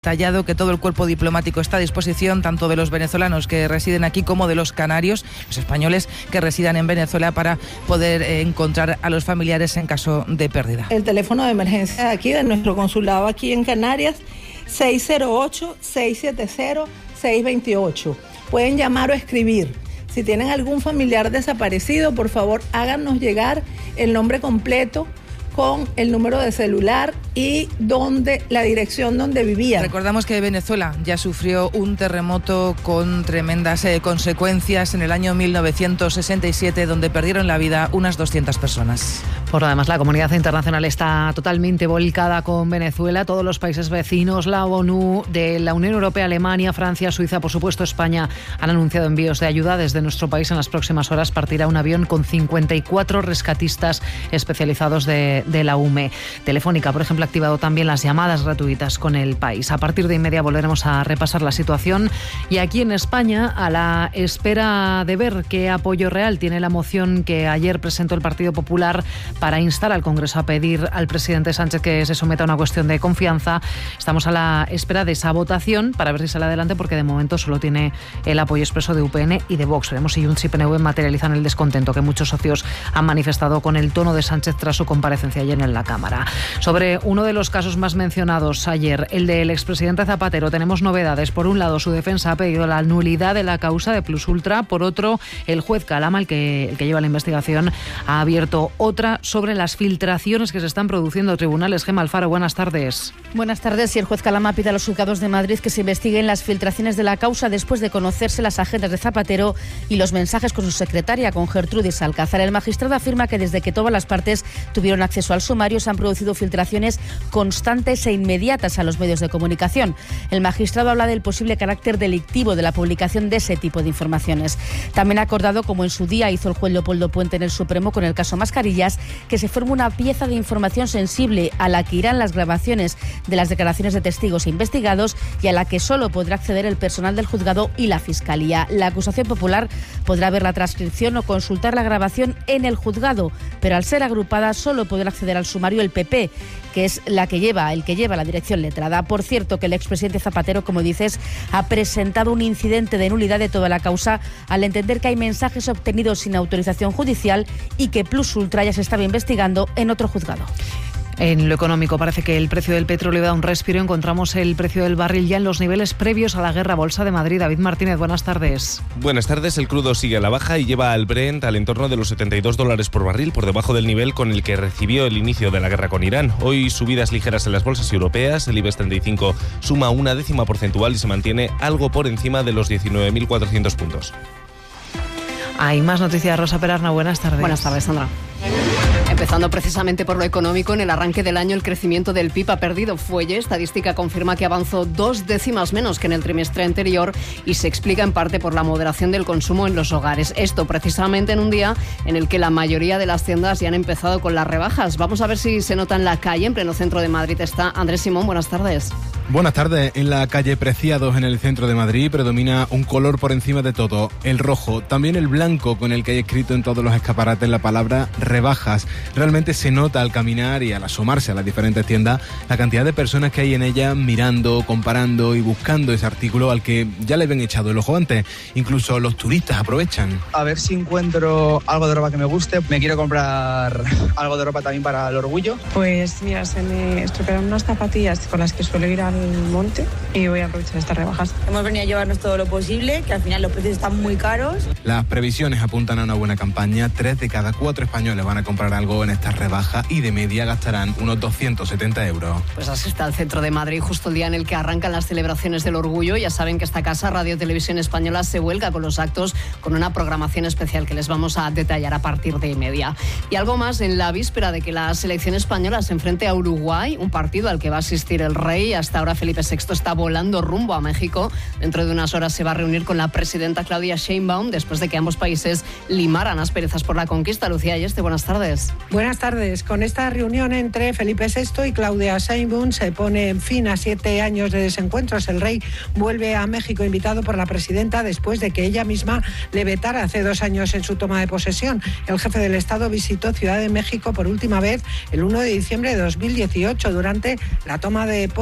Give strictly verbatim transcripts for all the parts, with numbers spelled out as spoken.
detallado que todo el cuerpo diplomático está a disposición tanto de los venezolanos que residen aquí como de los canarios, los españoles que residan en Venezuela, para poder eh, encontrar a los familiares en caso de pérdida. El teléfono de emergencia de aquí, de nuestro consulado aquí en Canarias, seis cero ocho, seis siete cero, seis dos ocho. Pueden llamar o escribir. Si tienen algún familiar desaparecido, por favor háganos llegar el nombre completo con el número de celular y donde, la dirección donde vivía. Recordamos que Venezuela ya sufrió un terremoto con tremendas eh, consecuencias en el año mil novecientos sesenta y siete, donde perdieron la vida unas doscientas personas. Por lo demás, la comunidad internacional está totalmente volcada con Venezuela. Todos los países vecinos, la ONU, de la Unión Europea, Alemania, Francia, Suiza, por supuesto España, han anunciado envíos de ayuda. Desde nuestro país en las próximas horas partirá un avión con cincuenta y cuatro rescatistas especializados de, de la U M E. Telefónica, por ejemplo, ha activado también las llamadas gratuitas con el país. A partir de inmediato volveremos a repasar la situación. Y aquí en España, a la espera de ver qué apoyo real tiene la moción que ayer presentó el Partido Popular para instar al Congreso a pedir al presidente Sánchez que se someta a una cuestión de confianza, estamos a la espera de esa votación para ver si sale adelante, porque de momento solo tiene el apoyo expreso de U P N y de Vox. Veremos si Junts y P N V materializan el descontento que muchos socios han manifestado con el tono de Sánchez tras su comparecencia ayer en la Cámara. Sobre uno de los casos más mencionados ayer, el del expresidente Zapatero, tenemos novedades. Por un lado, su defensa ha pedido la nulidad de la causa de Plus Ultra. Por otro, el juez Calama, el que, el que lleva la investigación, ha abierto otra sobre las filtraciones que se están produciendo en tribunales. Gemma Alfaro, buenas tardes. Buenas tardes. Y el juez Calama pide a los juzgados de Madrid que se investiguen las filtraciones de la causa después de conocerse las agendas de Zapatero y los mensajes con su secretaria, con Gertrudis Alcázar. El magistrado afirma que desde que todas las partes tuvieron acceso al sumario se han producido filtraciones constantes e inmediatas a los medios de comunicación. El magistrado habla del posible carácter delictivo de la publicación de ese tipo de informaciones. También ha acordado, como en su día hizo el juez Leopoldo Puente en el Supremo con el caso Mascarillas, que se forme una pieza de información sensible a la que irán las grabaciones de las declaraciones de testigos e investigados y a la que solo podrá acceder el personal del juzgado y la Fiscalía. La acusación popular podrá ver la transcripción o consultar la grabación en el juzgado, pero al ser agrupada solo podrá acceder al sumario el P P, que es la que lleva, el que lleva la dirección letrada. Por cierto, que el expresidente Zapatero, como dices, ha presentado un incidente de nulidad de toda la causa al entender que hay mensajes obtenidos sin autorización judicial y que Plus Ultra ya se estaba investigando en otro juzgado. En lo económico, parece que el precio del petróleo da un respiro. Encontramos el precio del barril ya en los niveles previos a la guerra. Bolsa de Madrid. David Martínez, buenas tardes. Buenas tardes. El crudo sigue a la baja y lleva al Brent al entorno de los setenta y dos dólares por barril, por debajo del nivel con el que recibió el inicio de la guerra con Irán. Hoy subidas ligeras en las bolsas europeas. El IBEX treinta y cinco suma una décima porcentual y se mantiene algo por encima de los diecinueve mil cuatrocientos puntos. Hay más noticias. Rosa Perarna, buenas tardes. Buenas tardes, Sandra. Empezando precisamente por lo económico, en el arranque del año el crecimiento del P I B ha perdido fuelle. Estadística confirma que avanzó dos décimas menos que en el trimestre anterior y se explica en parte por la moderación del consumo en los hogares. Esto precisamente en un día en el que la mayoría de las tiendas ya han empezado con las rebajas. Vamos a ver si se nota en la calle. En pleno centro de Madrid está Andrés Simón. Buenas tardes. Buenas tardes. En la calle Preciados, en el centro de Madrid, predomina un color por encima de todo, el rojo. También el blanco, con el que hay escrito en todos los escaparates la palabra rebajas. Realmente se nota al caminar y al asomarse a las diferentes tiendas la cantidad de personas que hay en ellas mirando, comparando y buscando ese artículo al que ya le habían echado el ojo antes. Incluso los turistas aprovechan. A ver si encuentro algo de ropa que me guste. Me quiero comprar algo de ropa también para el orgullo. Pues mira, se me estropearon unas zapatillas con las que suelo ir al monte y voy a aprovechar estas rebajas. Hemos venido a llevarnos todo lo posible, que al final los precios están muy caros. Las previsiones apuntan a una buena campaña. Tres de cada cuatro españoles van a comprar algo en esta rebaja y de media gastarán unos doscientos setenta euros. Pues así está el centro de Madrid, justo el día en el que arrancan las celebraciones del orgullo. Ya saben que esta casa, Radio Televisión Española, se vuelca con los actos, con una programación especial que les vamos a detallar a partir de media. Y algo más, en la víspera de que la selección española se enfrente a Uruguay, un partido al que va a asistir el rey. Hasta ahora Felipe sexto está volando rumbo a México. Dentro de unas horas se va a reunir con la presidenta Claudia Sheinbaum después de que ambos países limaran asperezas por la conquista. Lucía Ayeste, buenas tardes. Buenas tardes. Con esta reunión entre Felipe sexto y Claudia Sheinbaum se pone en fin a siete años de desencuentros. El rey vuelve a México invitado por la presidenta después de que ella misma le vetara hace dos años en su toma de posesión. El jefe del Estado visitó Ciudad de México por última vez el uno de diciembre de dos mil dieciocho durante la toma de posesión de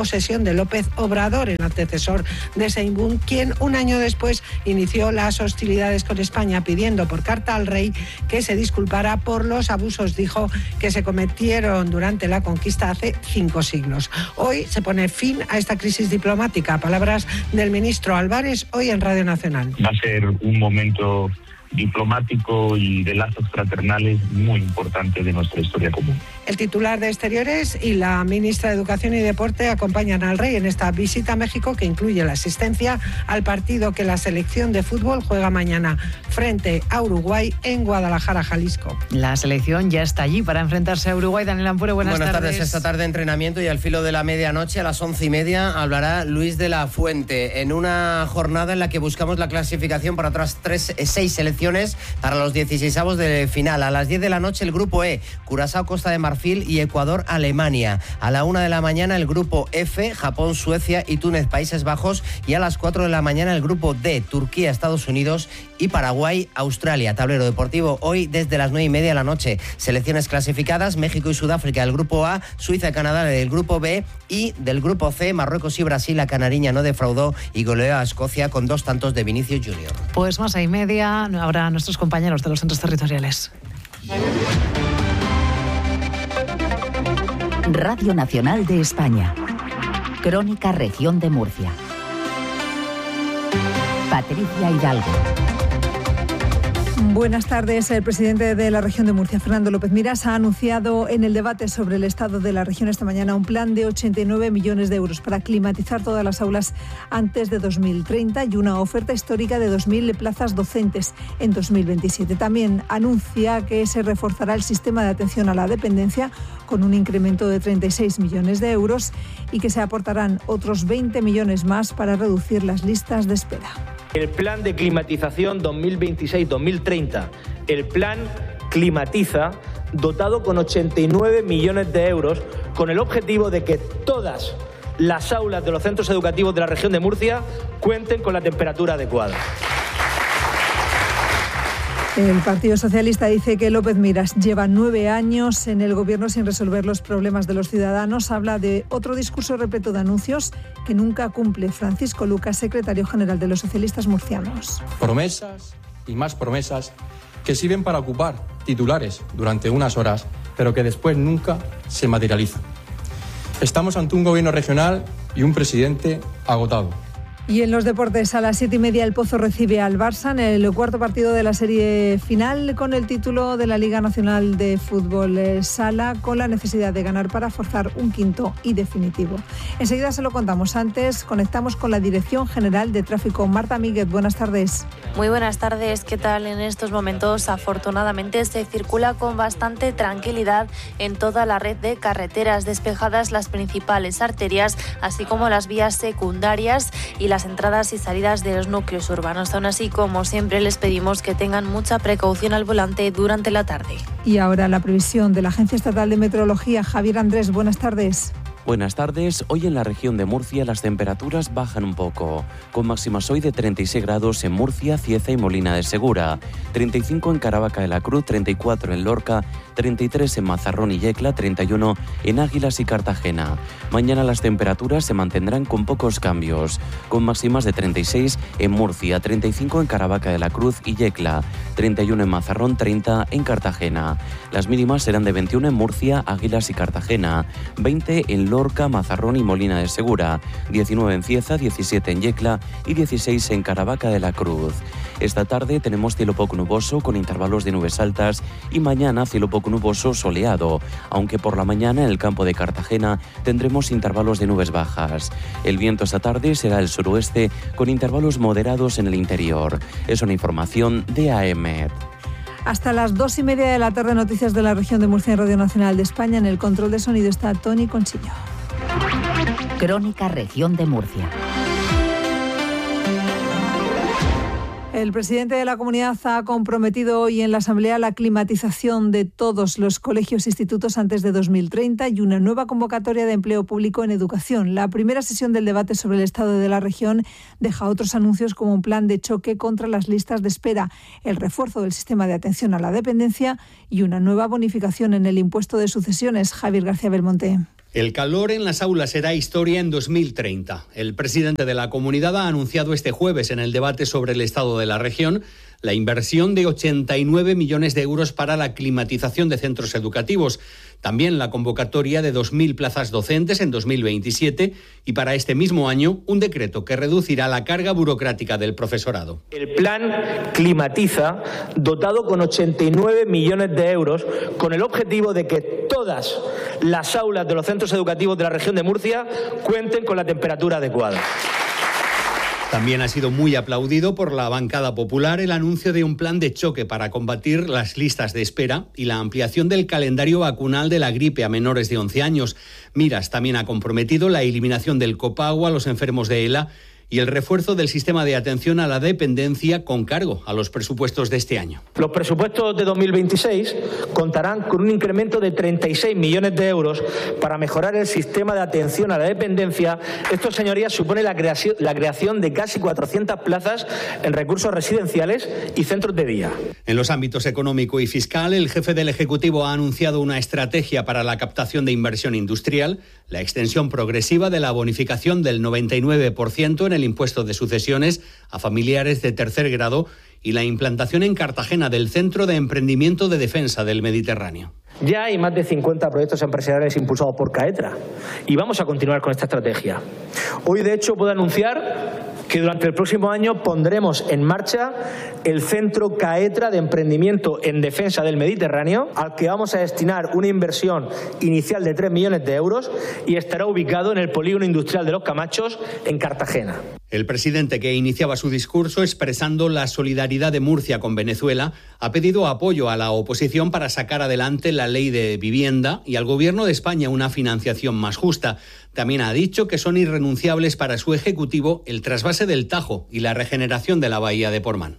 de López Obrador, el antecesor de Sheinbaum, quien un año después inició las hostilidades con España pidiendo por carta al rey que se disculpara por los abusos, dijo, que se cometieron durante la conquista hace cinco siglos. Hoy se pone fin a esta crisis diplomática. Palabras del ministro Álvarez hoy en Radio Nacional. Va a ser un momento diplomático y de lazos fraternales muy importante de nuestra historia común. El titular de Exteriores y la ministra de Educación y Deporte acompañan al rey en esta visita a México, que incluye la asistencia al partido que la selección de fútbol juega mañana frente a Uruguay en Guadalajara, Jalisco. La selección ya está allí para enfrentarse a Uruguay. Daniel Ampure, buenas, buenas tardes. tardes. Esta tarde entrenamiento y al filo de la medianoche, a las once y media, hablará Luis de la Fuente en una jornada en la que buscamos la clasificación para otras tres, seis selecciones para los dieciseisavos de final. A las diez de la noche el grupo E, Curazao, Costa de Marfil y Ecuador, Alemania. A la una de la mañana el grupo F, Japón, Suecia y Túnez, Países Bajos. Y a las cuatro de la mañana el grupo D, Turquía, Estados Unidos y Paraguay, Australia. Tablero deportivo hoy desde las nueve y media de la noche. Selecciones clasificadas: México y Sudáfrica del grupo A, Suiza y Canadá del grupo B, y del grupo C, Marruecos y Brasil. La canariña no defraudó y goleó a Escocia con dos tantos de Vinicius Junior. Pues más a y media habrá nuestros compañeros de los centros territoriales. Radio Nacional de España. Crónica Región de Murcia. Patricia Hidalgo. Buenas tardes. El presidente de la región de Murcia, Fernando López Miras, ha anunciado en el debate sobre el estado de la región esta mañana un plan de ochenta y nueve millones de euros para climatizar todas las aulas antes de dos mil treinta y una oferta histórica de dos mil plazas docentes en dos mil veintisiete. También anuncia que se reforzará el sistema de atención a la dependencia con un incremento de treinta y seis millones de euros y que se aportarán otros veinte millones más para reducir las listas de espera. El plan de climatización dos mil veintiséis dos mil treinta, el plan Climatiza, dotado con ochenta y nueve millones de euros, con el objetivo de que todas las aulas de los centros educativos de la región de Murcia cuenten con la temperatura adecuada. El Partido Socialista dice que López Miras lleva nueve años en el gobierno sin resolver los problemas de los ciudadanos. Habla de otro discurso repleto de anuncios que nunca cumple. Francisco Lucas, secretario general de los socialistas murcianos. Promesas y más promesas que sirven para ocupar titulares durante unas horas, pero que después nunca se materializan. Estamos ante un gobierno regional y un presidente agotado. Y en los deportes, a las siete y media, el Pozo recibe al Barça en el cuarto partido de la serie final con el título de la Liga Nacional de Fútbol Sala, con la necesidad de ganar para forzar un quinto y definitivo. Enseguida se lo contamos. Antes conectamos con la Dirección General de Tráfico. Marta Míguez, buenas tardes. Muy buenas tardes. ¿Qué tal? En estos momentos, afortunadamente, se circula con bastante tranquilidad en toda la red de carreteras, despejadas las principales arterias, así como las vías secundarias y las entradas y salidas de los núcleos urbanos. Aún así, como siempre, les pedimos que tengan mucha precaución al volante durante la tarde. Y ahora la previsión de la Agencia Estatal de Meteorología. Javier Andrés, buenas tardes. Buenas tardes. Hoy en la región de Murcia las temperaturas bajan un poco, con máximas hoy de treinta y seis grados en Murcia, Cieza y Molina de Segura, treinta y cinco en Caravaca de la Cruz, treinta y cuatro en Lorca, treinta y tres en Mazarrón y Yecla, treinta y uno en Águilas y Cartagena. Mañana las temperaturas se mantendrán con pocos cambios, con máximas de treinta y seis en Murcia, treinta y cinco en Caravaca de la Cruz y Yecla, treinta y uno en Mazarrón, treinta en Cartagena. Las mínimas serán de veintiuno en Murcia, Águilas y Cartagena, veinte en Lorca, Mazarrón y Molina de Segura, diecinueve en Cieza, diecisiete en Yecla y dieciséis en Caravaca de la Cruz. Esta tarde tenemos cielo poco nuboso con intervalos de nubes altas y mañana cielo poco nuboso soleado, aunque por la mañana en el campo de Cartagena tendremos intervalos de nubes bajas. El viento esta tarde será el suroeste con intervalos moderados en el interior. Es una información de A E M E T. Hasta las dos y media de la tarde, noticias de la región de Murcia en Radio Nacional de España. En el control de sonido está Tony Conchillo. Crónica Región de Murcia. El presidente de la comunidad ha comprometido hoy en la Asamblea la climatización de todos los colegios e institutos antes de dos mil treinta y una nueva convocatoria de empleo público en educación. La primera sesión del debate sobre el estado de la región deja otros anuncios como un plan de choque contra las listas de espera, el refuerzo del sistema de atención a la dependencia y una nueva bonificación en el impuesto de sucesiones. Javier García Belmonte. El calor en las aulas será historia en dos mil treinta. El presidente de la comunidad ha anunciado este jueves en el debate sobre el estado de la región la inversión de ochenta y nueve millones de euros para la climatización de centros educativos. También la convocatoria de dos mil plazas docentes en dos mil veintisiete y para este mismo año un decreto que reducirá la carga burocrática del profesorado. El plan Climatiza, dotado con ochenta y nueve millones de euros, con el objetivo de que todas las aulas de los centros educativos de la región de Murcia cuenten con la temperatura adecuada. También ha sido muy aplaudido por la bancada popular el anuncio de un plan de choque para combatir las listas de espera y la ampliación del calendario vacunal de la gripe a menores de once años. Miras también ha comprometido la eliminación del copago a los enfermos de ELA y el refuerzo del sistema de atención a la dependencia con cargo a los presupuestos de este año. Los presupuestos de dos mil veintiséis contarán con un incremento de treinta y seis millones de euros para mejorar el sistema de atención a la dependencia. Esto, señorías, supone la creación, la creación de casi cuatrocientas plazas en recursos residenciales y centros de día. En los ámbitos económico y fiscal, el jefe del Ejecutivo ha anunciado una estrategia para la captación de inversión industrial, la extensión progresiva de la bonificación del noventa y nueve por ciento en el impuesto de sucesiones a familiares de tercer grado y la implantación en Cartagena del Centro de Emprendimiento de Defensa del Mediterráneo. Ya hay más de cincuenta proyectos empresariales impulsados por CAETRA y vamos a continuar con esta estrategia. Hoy, de hecho, puedo anunciar que durante el próximo año pondremos en marcha el Centro CAETRA de Emprendimiento en Defensa del Mediterráneo, al que vamos a destinar una inversión inicial de tres millones de euros y estará ubicado en el Polígono Industrial de Los Camachos, en Cartagena. El presidente, que iniciaba su discurso expresando la solidaridad de Murcia con Venezuela, ha pedido apoyo a la oposición para sacar adelante la ley de vivienda y al Gobierno de España una financiación más justa. También ha dicho que son irrenunciables para su ejecutivo el trasvase del Tajo y la regeneración de la bahía de Portmán.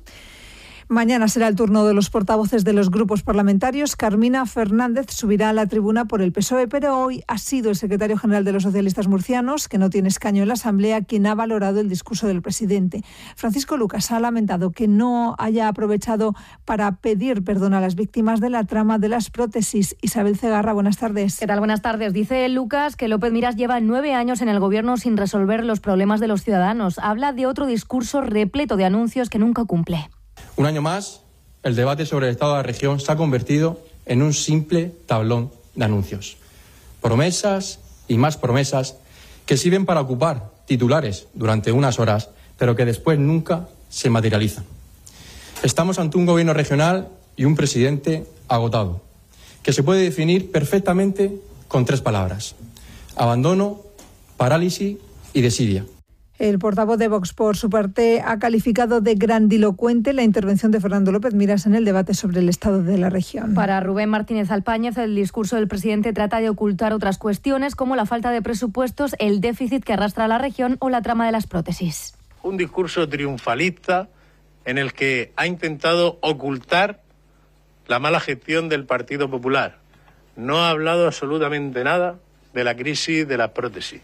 Mañana será el turno de los portavoces de los grupos parlamentarios. Carmina Fernández subirá a la tribuna por el P S O E, pero hoy ha sido el secretario general de los socialistas murcianos, que no tiene escaño en la Asamblea, quien ha valorado el discurso del presidente. Francisco Lucas ha lamentado que no haya aprovechado para pedir perdón a las víctimas de la trama de las prótesis. Isabel Cegarra, buenas tardes. ¿Qué tal? Buenas tardes. Dice Lucas que López Miras lleva nueve años en el gobierno sin resolver los problemas de los ciudadanos. Habla de otro discurso repleto de anuncios que nunca cumple. Un año más, el debate sobre el estado de la región se ha convertido en un simple tablón de anuncios. Promesas y más promesas que sirven para ocupar titulares durante unas horas, pero que después nunca se materializan. Estamos ante un gobierno regional y un presidente agotado, que se puede definir perfectamente con tres palabras: abandono, parálisis y desidia. El portavoz de Vox, por su parte, ha calificado de grandilocuente la intervención de Fernando López Miras en el debate sobre el estado de la región. Para Rubén Martínez Alpáñez, el discurso del presidente trata de ocultar otras cuestiones como la falta de presupuestos, el déficit que arrastra a la región o la trama de las prótesis. Un discurso triunfalista en el que ha intentado ocultar la mala gestión del Partido Popular. No ha hablado absolutamente nada de la crisis de las prótesis,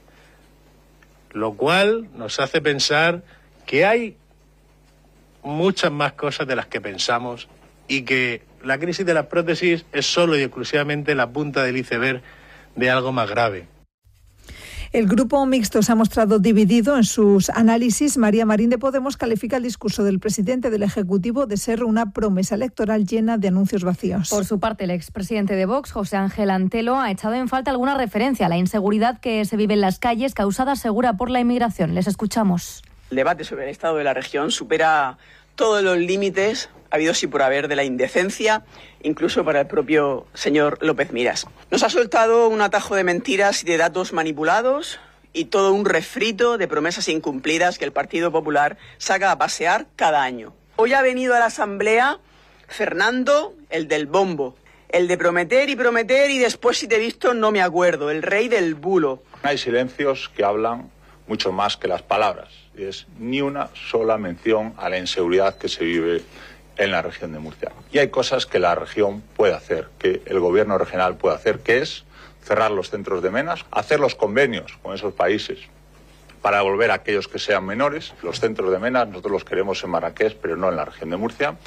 lo cual nos hace pensar que hay muchas más cosas de las que pensamos y que la crisis de las prótesis es solo y exclusivamente la punta del iceberg de algo más grave. El grupo mixto se ha mostrado dividido en sus análisis. María Marín, de Podemos, califica el discurso del presidente del Ejecutivo de ser una promesa electoral llena de anuncios vacíos. Por su parte, el expresidente de Vox, José Ángel Antelo, ha echado en falta alguna referencia a la inseguridad que se vive en las calles, causada, asegura, por la inmigración. Les escuchamos. El debate sobre el estado de la región supera todos los límites habidos y por haber de la indecencia, incluso para el propio señor López Miras. Nos ha soltado un atajo de mentiras y de datos manipulados y todo un refrito de promesas incumplidas que el Partido Popular saca a pasear cada año. Hoy ha venido a la Asamblea Fernando, el del bombo, el de prometer y prometer y después, si te he visto, no me acuerdo, el rey del bulo. Hay silencios que hablan mucho más que las palabras, y es ni una sola mención a la inseguridad que se vive en la región de Murcia. Y hay cosas que la región puede hacer, que el gobierno regional puede hacer, que es cerrar los centros de menas, hacer los convenios con esos países para devolver a aquellos que sean menores. Los centros de menas nosotros los queremos en Marrakech, pero no en la región de Murcia.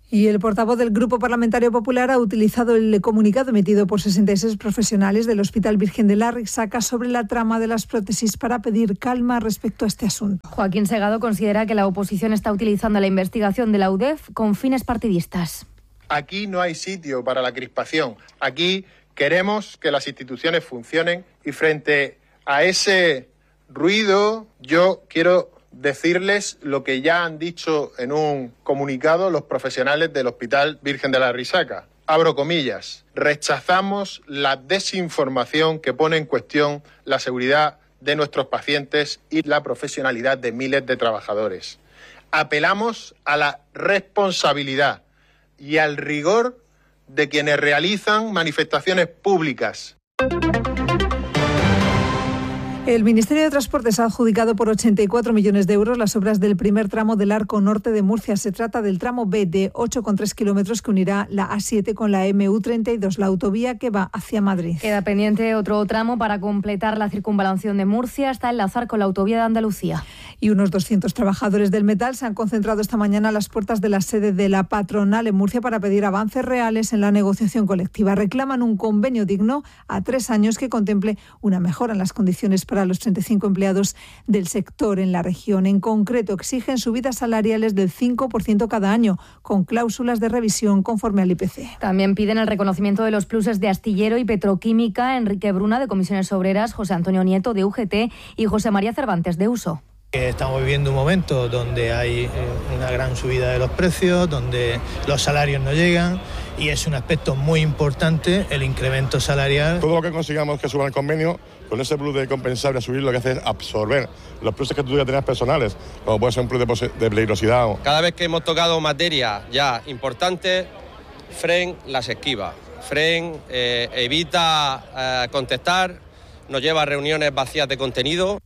Y el portavoz del Grupo Parlamentario Popular ha utilizado el comunicado emitido por sesenta y seis profesionales del Hospital Virgen de la Risaca sobre la trama de las prótesis para pedir calma respecto a este asunto. Joaquín Segado considera que la oposición está utilizando la investigación de la U D E F con fines partidistas. Aquí no hay sitio para la crispación. Aquí queremos que las instituciones funcionen y frente a ese ruido yo quiero decirles lo que ya han dicho en un comunicado los profesionales del Hospital Virgen de la Risaca. Abro comillas, rechazamos la desinformación que pone en cuestión la seguridad de nuestros pacientes y la profesionalidad de miles de trabajadores. Apelamos a la responsabilidad y al rigor de quienes realizan manifestaciones públicas. El Ministerio de Transportes ha adjudicado por ochenta y cuatro millones de euros las obras del primer tramo del Arco Norte de Murcia. Se trata del tramo B de ocho coma tres kilómetros que unirá la A siete con la M U treinta y dos, la autovía que va hacia Madrid. Queda pendiente otro tramo para completar la circunvalación de Murcia hasta enlazar con la autovía de Andalucía. Y unos doscientos trabajadores del metal se han concentrado esta mañana a las puertas de la sede de la patronal en Murcia para pedir avances reales en la negociación colectiva. Reclaman un convenio digno a tres años que contemple una mejora en las condiciones para para los treinta y cinco empleados del sector en la región. En concreto, exigen subidas salariales del cinco por ciento cada año, con cláusulas de revisión conforme al I P C. También piden el reconocimiento de los pluses de Astillero y Petroquímica, Enrique Bruna, de Comisiones Obreras, José Antonio Nieto, de U G T, y José María Cervantes, de Uso. Estamos viviendo un momento donde hay una gran subida de los precios, donde los salarios no llegan, y es un aspecto muy importante el incremento salarial. Todo lo que consigamos que suba el convenio, con ese plus de compensar y subir, lo que hace es absorber los pluses que tú ya tenías personales, como puede ser un plus de, de peligrosidad. Cada vez que hemos tocado materia ya importante, Fren las esquiva. Fren eh, evita eh, contestar, nos lleva a reuniones vacías de contenido.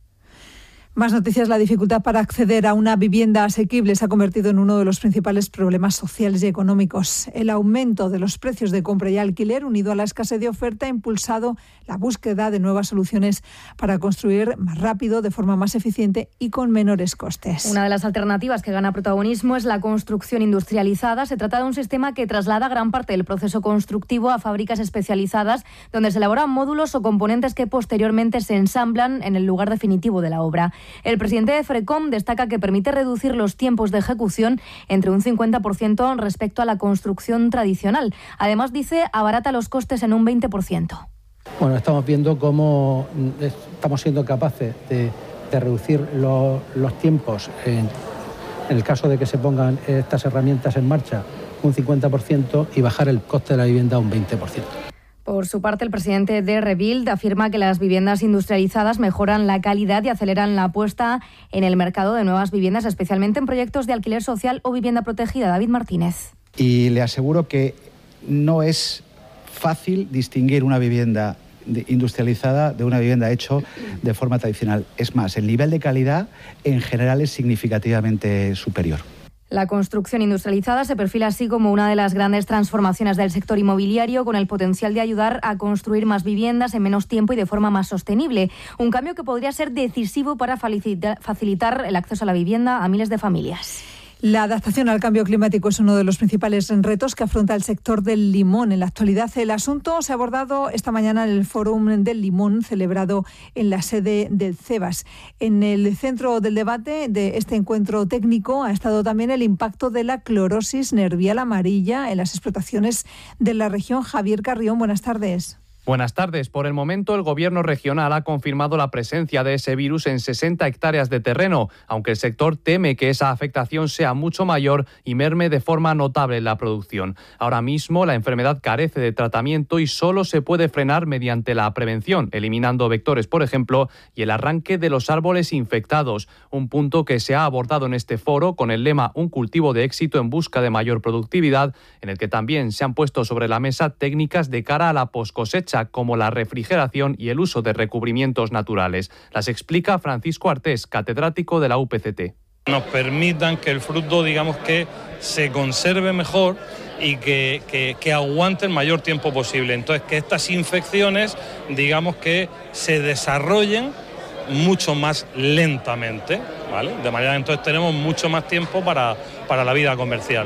Más noticias. La dificultad para acceder a una vivienda asequible se ha convertido en uno de los principales problemas sociales y económicos. El aumento de los precios de compra y alquiler, unido a la escasez de oferta, ha impulsado la búsqueda de nuevas soluciones para construir más rápido, de forma más eficiente y con menores costes. Una de las alternativas que gana protagonismo es la construcción industrializada. Se trata de un sistema que traslada gran parte del proceso constructivo a fábricas especializadas, donde se elaboran módulos o componentes que posteriormente se ensamblan en el lugar definitivo de la obra. El presidente de FRECOM destaca que permite reducir los tiempos de ejecución entre un cincuenta por ciento respecto a la construcción tradicional. Además, dice, abarata los costes en un veinte por ciento. Bueno, estamos viendo cómo estamos siendo capaces de, de reducir lo, los tiempos en, en el caso de que se pongan estas herramientas en marcha un cincuenta por ciento y bajar el coste de la vivienda un veinte por ciento. Por su parte, el presidente de Rebuild afirma que las viviendas industrializadas mejoran la calidad y aceleran la apuesta en el mercado de nuevas viviendas, especialmente en proyectos de alquiler social o vivienda protegida. David Martínez. Y le aseguro que no es fácil distinguir una vivienda industrializada de una vivienda hecha de forma tradicional. Es más, el nivel de calidad en general es significativamente superior. La construcción industrializada se perfila así como una de las grandes transformaciones del sector inmobiliario, con el potencial de ayudar a construir más viviendas en menos tiempo y de forma más sostenible. Un cambio que podría ser decisivo para facilitar el acceso a la vivienda a miles de familias. La adaptación al cambio climático es uno de los principales retos que afronta el sector del limón. En la actualidad, el asunto se ha abordado esta mañana en el Fórum del Limón, celebrado en la sede del CEBAS. En el centro del debate de este encuentro técnico ha estado también el impacto de la clorosis nervial amarilla en las explotaciones de la región. Javier Carrión, buenas tardes. Buenas tardes. Por el momento, el Gobierno regional ha confirmado la presencia de ese virus en sesenta hectáreas de terreno, aunque el sector teme que esa afectación sea mucho mayor y merme de forma notable la producción. Ahora mismo, la enfermedad carece de tratamiento y solo se puede frenar mediante la prevención, eliminando vectores, por ejemplo, y el arranque de los árboles infectados, un punto que se ha abordado en este foro con el lema «Un cultivo de éxito en busca de mayor productividad», en el que también se han puesto sobre la mesa técnicas de cara a la poscosecha, como la refrigeración y el uso de recubrimientos naturales. Las explica Francisco Artés, catedrático de la U P C T. Nos permitan que el fruto, digamos, que se conserve mejor y que, que, que aguante el mayor tiempo posible. Entonces, que estas infecciones, digamos, que se desarrollen mucho más lentamente, ¿vale? De manera que entonces tenemos mucho más tiempo para, para la vida comercial.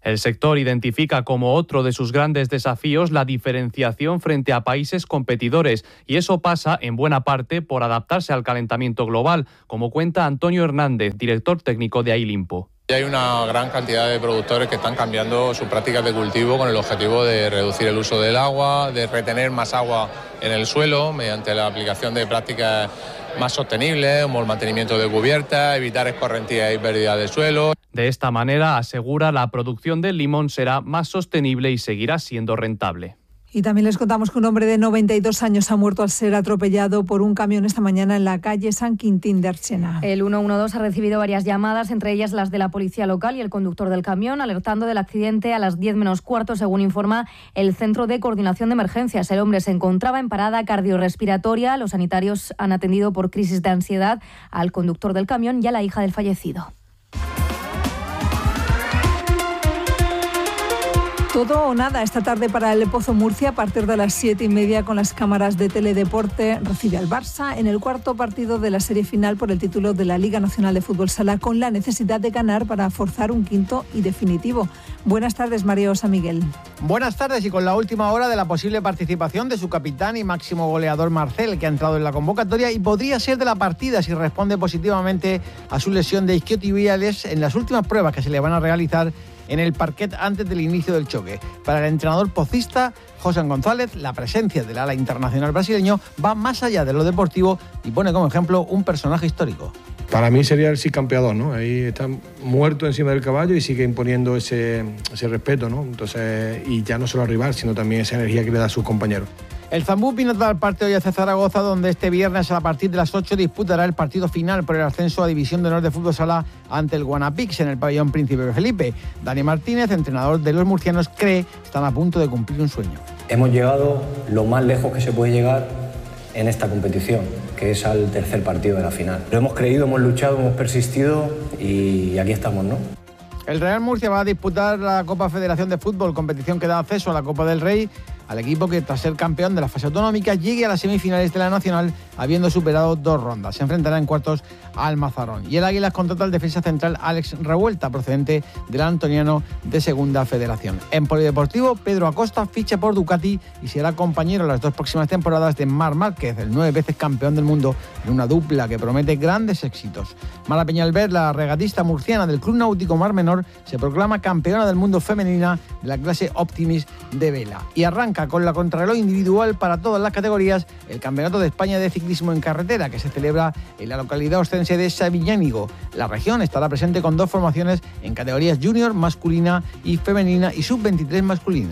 El sector identifica como otro de sus grandes desafíos la diferenciación frente a países competidores, y eso pasa en buena parte por adaptarse al calentamiento global, como cuenta Antonio Hernández, director técnico de Ailimpo. Hay una gran cantidad de productores que están cambiando sus prácticas de cultivo con el objetivo de reducir el uso del agua, de retener más agua en el suelo mediante la aplicación de prácticas más sostenibles, como el mantenimiento de cubiertas, evitar escorrentías y pérdida de suelo. De esta manera, asegura, la producción del limón será más sostenible y seguirá siendo rentable. Y también les contamos que un hombre de noventa y dos años ha muerto al ser atropellado por un camión esta mañana en la calle San Quintín de Archena. El ciento doce ha recibido varias llamadas, entre ellas las de la policía local y el conductor del camión, alertando del accidente a las diez menos cuarto, según informa el Centro de Coordinación de Emergencias. El hombre se encontraba en parada cardiorrespiratoria. Los sanitarios han atendido por crisis de ansiedad al conductor del camión y a la hija del fallecido. Todo o nada esta tarde para el Pozo Murcia a partir de las siete y media con las cámaras de Teledeporte. Recibe al Barça en el cuarto partido de la serie final por el título de la Liga Nacional de Fútbol Sala, con la necesidad de ganar para forzar un quinto y definitivo. Buenas tardes, María Osa Miguel. Buenas tardes, y con la última hora de la posible participación de su capitán y máximo goleador Marcel, que ha entrado en la convocatoria y podría ser de la partida si responde positivamente a su lesión de isquiotibiales en las últimas pruebas que se le van a realizar en el parquet antes del inicio del choque. Para el entrenador pocista, José González, la presencia del ala internacional brasileño va más allá de lo deportivo y pone como ejemplo un personaje histórico. Para mí sería el sí campeador, ¿no? Ahí está muerto encima del caballo y sigue imponiendo ese, ese respeto, ¿no? Entonces, y ya no solo al rival, sino también esa energía que le da a sus compañeros. El Zambú Pinatar parte hoy hacia Zaragoza, donde este viernes a partir de las ocho disputará el partido final por el ascenso a División de Honor de Fútbol Sala ante el Guanapix en el pabellón Príncipe Felipe. Dani Martínez, entrenador de los murcianos, cree que están a punto de cumplir un sueño. Hemos llegado lo más lejos que se puede llegar en esta competición, que es al tercer partido de la final. Lo hemos creído, hemos luchado, hemos persistido y aquí estamos, ¿no? El Real Murcia va a disputar la Copa Federación de Fútbol, competición que da acceso a la Copa del Rey, al equipo que, tras ser campeón de la fase autonómica, llegue a las semifinales de la Nacional habiendo superado dos rondas. Se enfrentará en cuartos al Mazarrón. Y el Águilas contrata al defensa central Alex Revuelta, procedente del Antoniano de Segunda Federación. En polideportivo, Pedro Acosta ficha por Ducati y será compañero las dos próximas temporadas de Marc Márquez, el nueve veces campeón del mundo, en una dupla que promete grandes éxitos. Mara Peñalver, la regatista murciana del Club Náutico Mar Menor, se proclama campeona del mundo femenina de la clase Optimis de vela. Y arranca con la contrarreloj individual para todas las categorías el Campeonato de España de Ciclismo en Carretera, que se celebra en la localidad ostense de Sabiñánigo. La región estará presente con dos formaciones en categorías junior masculina y femenina y sub veintitrés masculina.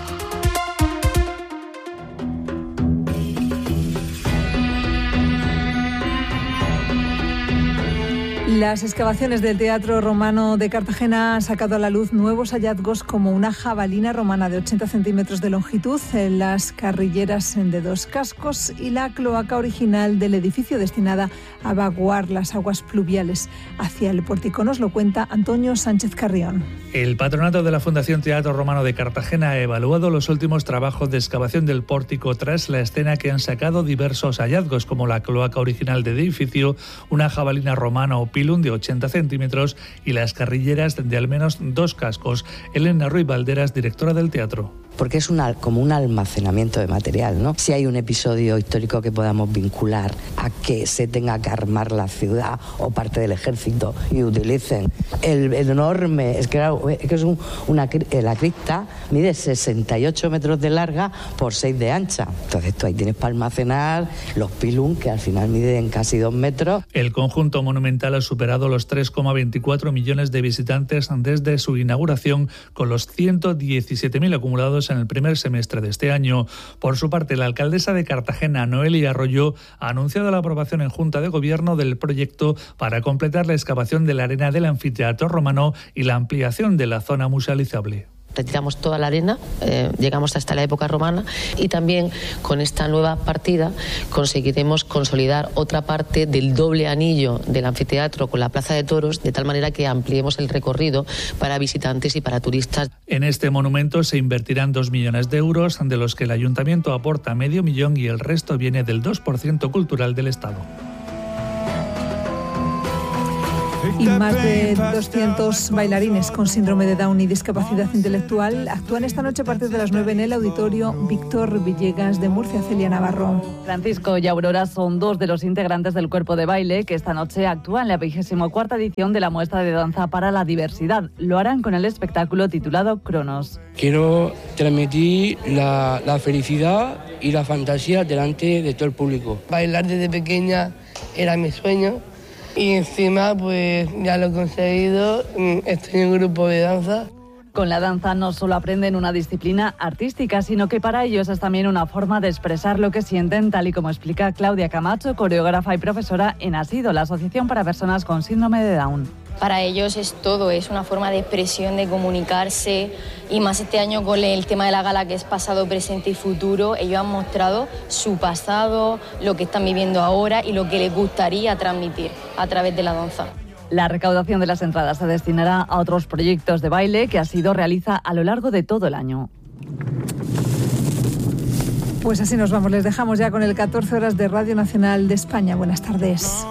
Las excavaciones del Teatro Romano de Cartagena han sacado a la luz nuevos hallazgos como una jabalina romana de ochenta centímetros de longitud, las carrilleras de dos cascos y la cloaca original del edificio destinada a evacuar las aguas pluviales hacia el pórtico. Nos lo cuenta Antonio Sánchez Carrión. El patronato de la Fundación Teatro Romano de Cartagena ha evaluado los últimos trabajos de excavación del pórtico tras la escena, que han sacado diversos hallazgos como la cloaca original del edificio, una jabalina romana o pilum de ochenta centímetros y las carrilleras de al menos dos cascos. Elena Ruiz Valderas, directora del teatro. Porque es una, como un almacenamiento de material, ¿no? Si hay un episodio histórico que podamos vincular a que se tenga que armar la ciudad o parte del ejército y utilicen el, el enorme, es que, es que es un, una, la cripta mide sesenta y ocho metros de larga por seis de ancha. Entonces tú ahí tienes para almacenar los pilum, que al final miden casi dos metros. El conjunto monumental ha superado los tres coma veinticuatro millones de visitantes desde su inauguración, con los ciento diecisiete mil acumulados en el primer semestre de este año. Por su parte, la alcaldesa de Cartagena, Noelia Arroyo, ha anunciado la aprobación en Junta de Gobierno del proyecto para completar la excavación de la arena del anfiteatro romano y la ampliación de la zona musealizable. Retiramos toda la arena, eh, llegamos hasta la época romana, y también con esta nueva partida conseguiremos consolidar otra parte del doble anillo del anfiteatro con la plaza de toros, de tal manera que ampliemos el recorrido para visitantes y para turistas. En este monumento se invertirán dos millones de euros, de los que el ayuntamiento aporta medio millón y el resto viene del dos por ciento cultural del Estado. Y más de doscientos bailarines con síndrome de Down y discapacidad intelectual actúan esta noche a partir de las nueve en el Auditorio Víctor Villegas de Murcia. Celia Navarro. Francisco y Aurora son dos de los integrantes del cuerpo de baile que esta noche actúan en la vigésima cuarta edición de la muestra de danza para la diversidad. Lo harán con el espectáculo titulado Cronos. Quiero transmitir la, la felicidad y la fantasía delante de todo el público. Bailar desde pequeña era mi sueño y encima pues ya lo he conseguido, estoy en un grupo de danza. Con la danza no solo aprenden una disciplina artística, sino que para ellos es también una forma de expresar lo que sienten, tal y como explica Claudia Camacho, coreógrafa y profesora en ASIDO, la Asociación para Personas con Síndrome de Down. Para ellos es todo, es una forma de expresión, de comunicarse, y más este año con el tema de la gala que es pasado, presente y futuro. Ellos han mostrado su pasado, lo que están viviendo ahora y lo que les gustaría transmitir a través de la danza. La recaudación de las entradas se destinará a otros proyectos de baile que ASIDO realiza a lo largo de todo el año. Pues así nos vamos, les dejamos ya con el catorce horas de Radio Nacional de España. Buenas tardes.